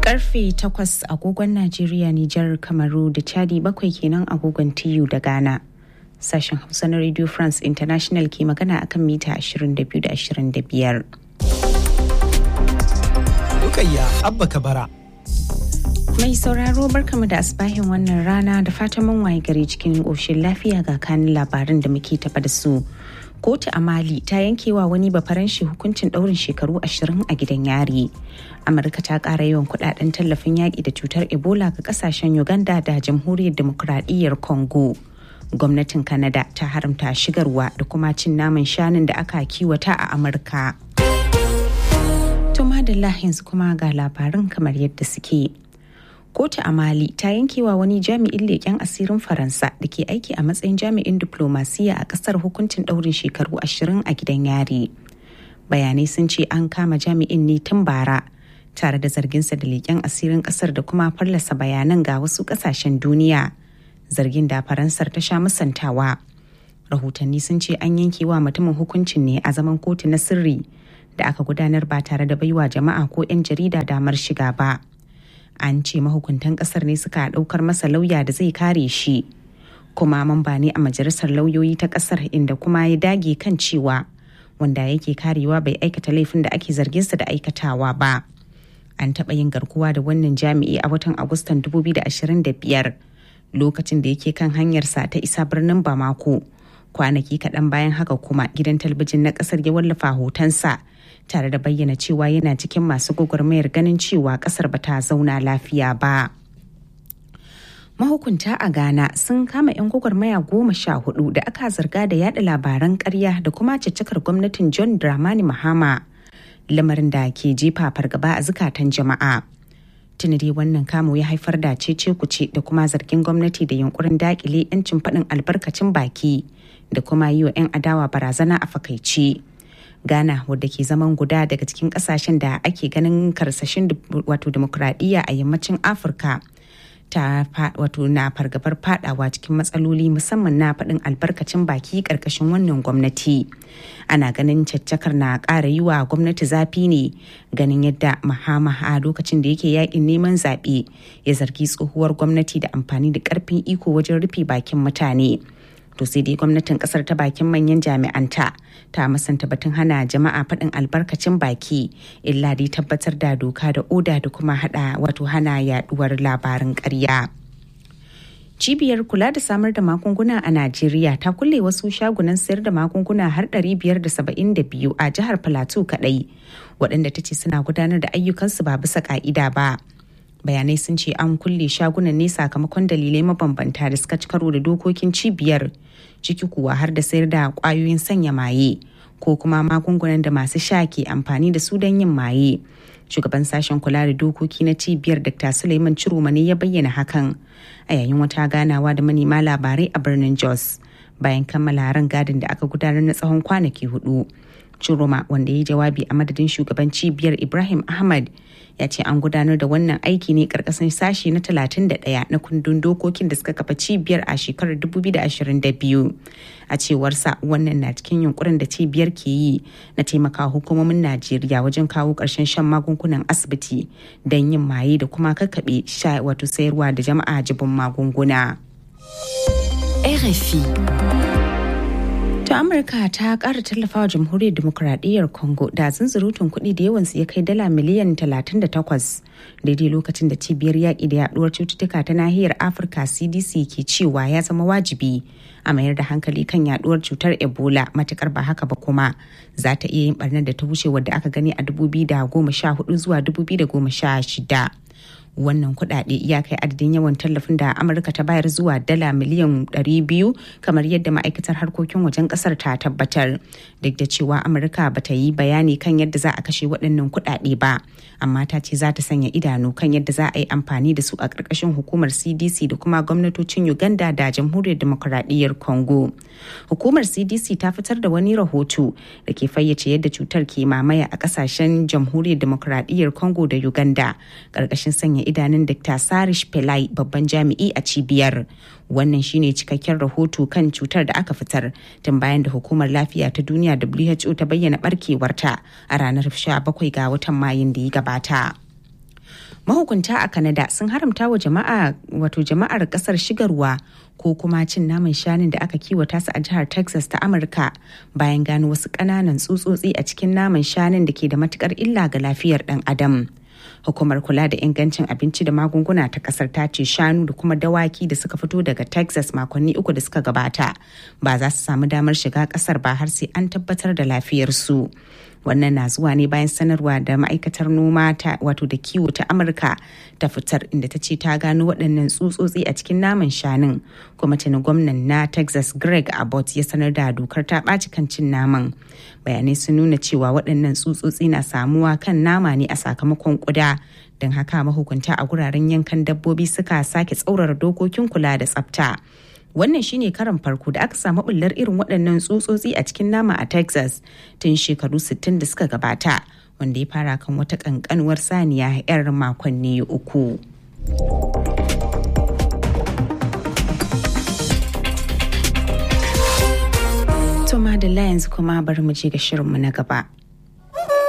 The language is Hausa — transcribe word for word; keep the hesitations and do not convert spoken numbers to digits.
Karfe takwas agogon Najeriya, Nijar, Kamaru da Chadi, bakwai kenan agogon T U da Ghana. Sashen Hausa na Radio France International ke magana akan mita ashirin da biyu da ashirin da biyar. Rukayya Abba Kabara. Mai sauraro barkamu da asbahin wannan rana da fatan mun waye gari cikin ƙoshin lafiya ga kanin labaran da muke tafa da su. Kotu a Mali ta yankewa wani bafaranshi hukuncin ɗaurin shekaru ashirin a gidan yari. Amurka ta ƙara yawan kuɗaɗen tallafin yaƙi da cutar Ebola ga ƙasashen Uganda da Jamhuriyar Dimokuraɗiyyar Congo. Gwamnatin Canada ta haramta shigarwa da kuma cin naman shanun da aka kiwata a Amurka. To madalla yanzu kuma ga labarin kamar yadda suke. Kotu a Mali ta yankewa wani jami'in leƙen asirin Faransa da ke aiki a matsayin jami'in diplomasiya a ƙasar hukuncin ɗaurin shekaru ashirin a gidan yari. Bayanai sun ce an kama jami'in ne tun bara tare da zarginsa da leƙen asirin ƙasar da kuma fallasa bayanan ga wasu ƙasashen duniya. Zargin da Faransar ta sha musantawa. Rahotanni sun ce an yankewa mutumin hukuncin ne a zaman kotu na sirri da aka gudanar ba tare da baiwa jama'a ko 'yan jarida damar shiga ba. An ce mahukuntan kasar ne suka daukar masa lauya da zai kare shi, kuma mamba ne a majalisar lauyoyi ta kasar, inda kuma ya dage kan cewa wanda yake karewa bai aikata laifin da ake zarginsa da aikatawa ba. An taɓa yin garkuwa da wannan jami'i a watan Agustan dubu biyu da ashirin da biyar lokacin da yake kan hanyarsa ta isa birnin Bamako. Kwanaki kaɗan bayan haka kuma gidan talabijin na ƙasar ya wallafa hotonsa tare da bayyana cewa yana cikin masu gwagwarmayar ganin cewa ƙasar ba ta zauna lafiya ba. Mahukunta a Ghana sun kama 'yan gwagwarmaya goma sha hudu da aka zarga da yada labaran ƙarya da kuma caccakar gwamnatin John Dramani Mahama, lamarin da ke jefa fargaba a zukatan jama'a. Tuni dai wannan kamo ya haifar da cece kuce da kuma zargin gwamnati da yunkurin dakile 'yancin faɗin albarkacin baki da kuma yi wa 'yan adawa barazana a fakaice. Ghana, wadda ke zaman guda daga cikin kasashen da ake ganin karsashin wato demokradiyya a yammacin Afirka, ta wato na fargabar fadawa cikin matsaloli musamman na faɗin albarkacin baki ƙarƙashin wannan gwamnati. Ana ganin caccakar na ƙara yi wa gwamnati zafi ne, ganin yadda Mahama a lokacin da yake yakin neman zaɓe ya zargi tsohuwar gwamnati da amfani da ƙarfin iko wajen rufe bakin mutane. To sai dai gwamnatin kasar ta bakin manyan jami'anta ta musanta batun hana jama'a faɗin albarkacin baki, illa dai tabbatar da doka da oda da kuma hada wato hana yaduwar labarin ƙarya. Cibiyar kula da samar da magunguna a Najeriya ta kulle wasu shagunan sayar da magunguna har ɗari biyar da saba'in da biyu a jihar Plateau kaɗai, waɗanda ta ce suna gudanar da ayyukansu ba bisa ƙa'ida ba. Bayanai sun ce an kulle shagunan ne sakamakon dalilai mabambanta da suka ci karo da dokokin cibiyar, ciki kuwa har da sayar da kwayoyin sanya maye ko kuma magungunan da masu sha ke amfani da su don yin maye. Shugaban sashen kula da dokoki na cibiyar Doctor Suleiman Ciroma ne ya bayyana hakan a yayin wata ganawa da manema labarai a birnin Jos bayan kammala ran gadin da aka gudanar na tsawon kwanaki hudu. Ciroma, wanda ya yi jawabi a madadin shugaban cibiyar Ibrahim Ahmad, ya ce an gudanar da wannan aiki ne karkashin sashi na talatin da ɗaya na kundin dokokin da suka kafa cibiyar a shekarar dubu biyu da ashirin da biyu. A cewarsa, wannan na cikin yunkurin da cibiyar ke yi na taimakawa hukumomin Najeriya wajen kawo ƙarshen shan magungunan asibiti don yin maye da kuma kakkaɓe sha wato sayarwa da jama'a jibin magunguna. R F I. To Amurka ta ƙara tallafawa Jamhuriyar Dimokuraɗiyyar Congo da zunzurutun kuɗi da yawansu ya kai dala miliyan talatin da takwas, daidai lokacin da cibiyar yaƙi da yaɗuwar cututtuka ta nahiyar Afirka C D C ke cewa ya zama wajibi a mayar da hankali kan yaɗuwar cutar Ebola, matukar ba haka ba kuma za ta iya yin ɓarnar da ta wuce wadda aka gani a dubu biyu da goma sha hudu zuwa dubu biyu da goma sha shida. Wannan kuɗaɗe ya kai adadin yawan tallafin da Amurka ta bayar zuwa dala miliyan ɗari biyu, kamar yadda ma'aikatar harkokin wajen ƙasar ta tabbatar. Duk da cewa Amurka ba ta yi bayani kan yadda za a kashe waɗannan kuɗaɗe ba, amma ta ce za ta sanya idanu kan yadda za a yi amfani da su a ƙarƙashin hukumar C D C da kuma gwamnatocin Uganda da Jamhuriyar Dimokuraɗiyyar Congo. Hukumar C D C ta fitar da wani rahoto da ke fayyace yadda cutar ke mamaya a ƙasashen Jamhuriyar Dimokuraɗiyyar Congo da Uganda, ƙarƙashin sanya idanun Doctor Sarish Pillay, babban jami'i a cibiyar. Wannan shine cikakken rahoto kan cutar da aka fitar tun bayan da hukumar lafiya ta duniya W H O ta bayyana barkewarta a ranar sha bakwai ga watan Mayun da ya gabata. Mahukunta a Canada sun haramta wa jama'a wato jama'ar kasar shigarwa ko kuma cin naman shanun da aka kiwata su a jihar Texas ta Amurka bayan gano wasu ƙananan tsutsotsi a cikin naman shanun da ke da matukar illa ga lafiyar ɗan adam. Hukumar kula da ingancin abinci da magunguna ta kasar ta ce shanu da kuma dawaki da suka fito daga Texas makonni uku da suka gabata ba za su samu damar shiga kasar ba har sai an tabbatar da lafiyarsu. Wannan na zuwa ne bayan sanarwa da ma'aikatar noma ta wato da kiwo ta Amurka ta fitar inda ta ce ta gano waɗannan tsutsotsi a cikin naman shanun kuma tuni gwamnan na Texas Greg Abbott ya sanar da dokar ta ɓaci kan cin naman. Bayanai sun nuna cewa waɗannan tsutsotsi na samuwa kan nama ne a sakamakon ƙuda. Don haka mahukunta a guraren yankan dabbobi suka sake tsaurara dokokin kula da tsafta. Wannan shine karan farko da aka samu bullar irin waɗannan tsutsotsi a cikin nama a Texas tun shekaru sittin da suka gabata, wanda ya fara kan wata ƙanƙanuwar saniya 'yar makonni uku. To madalla yanzu kuma bari mu je ga shirinmu na gaba.